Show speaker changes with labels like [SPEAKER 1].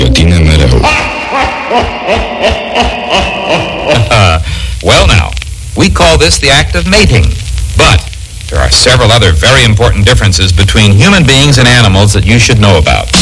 [SPEAKER 1] Well now, we call this the act of mating, but there are several other very important differences between human beings and animals that you should know about.